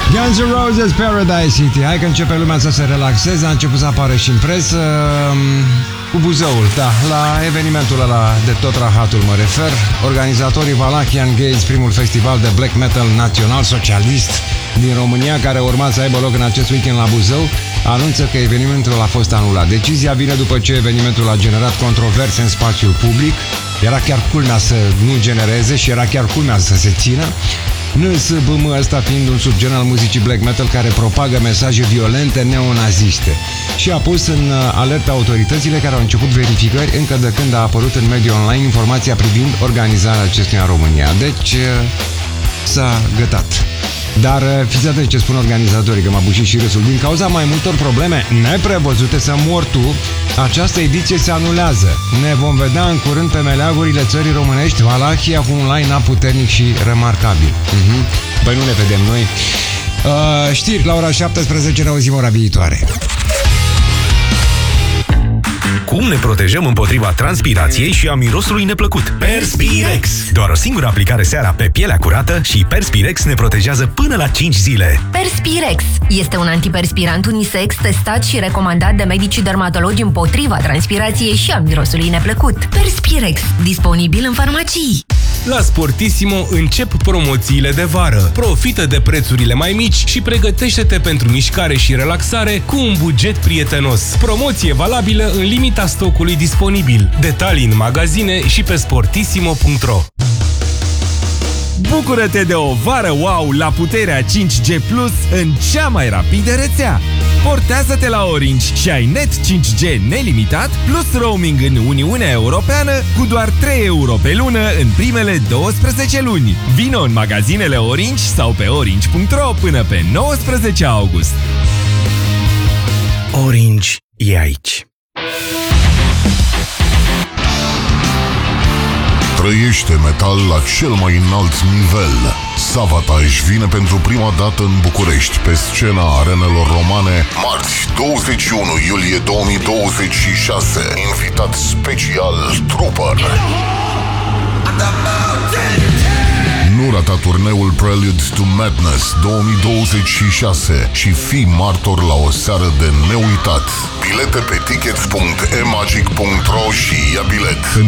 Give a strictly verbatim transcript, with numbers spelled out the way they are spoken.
Guns N' Roses, Paradise City. Hai că începe lumea să se relaxeze. A început să apară și în presă cu Buzăul, da, la evenimentul ăla de tot rahatul mă refer. Organizatorii Valachian Gates, primul festival de black metal național socialist din România, care urma să aibă loc în acest weekend la Buzău, anunță că evenimentul a fost anulat. Decizia vine după ce evenimentul a generat controverse în spațiul public. Era chiar culmea să nu genereze și era chiar culmea să se țină. N S B M, ăsta fiind un subgen al muzicii black metal care propagă mesaje violente neonaziste, și a pus în alertă autoritățile, care au început verificări încă de când a apărut în mediul online informația privind organizarea acestuia în România. Deci s-a gătat. Dar fiți atenți ce spun organizatorii, că m-a bușit și râsul. Din cauza mai multor probleme neprevăzute să mor tu, această ediție se anulează. Ne vom vedea în curând pe meleagurile țării românești, Valahia, cu un line-up puternic și remarcabil. uh-huh. Păi nu ne vedem noi. uh, Știri la ora șaptesprezece, ne auzim ora viitoare. Cum ne protejăm împotriva transpirației și a mirosului neplăcut? Perspirex! Doar o singură aplicare seara pe pielea curată și Perspirex ne protejează până la cinci zile. Perspirex este un antiperspirant unisex testat și recomandat de medicii dermatologi împotriva transpirației și a mirosului neplăcut. Perspirex, disponibil în farmacii. La Sportissimo încep promoțiile de vară. Profită de prețurile mai mici și pregătește-te pentru mișcare și relaxare cu un buget prietenos. Promoție valabilă în limita stocului disponibil. Detalii în magazine și pe sportissimo punct ro. Bucură-te de o vară wow la puterea cinci G Plus în cea mai rapidă rețea. Portează-te la Orange și ai net cinci G nelimitat plus roaming în Uniunea Europeană cu doar trei euro pe lună în primele douăsprezece luni. Vino în magazinele Orange sau pe orange punct ro până pe nouăsprezece august. Orange e aici. Trăiește metal la cel mai înalt nivel. Savatage vine pentru prima dată în București, pe scena arenelor romane, marți douăzeci și unu iulie două mii douăzeci și șase. Invitat special Trooper. Nu rata turneul Prelude to Madness două mii douăzeci și șase și fii martor la o seară de neuitat. Bilete pe tickets punct e magic punct ro și ia bilet.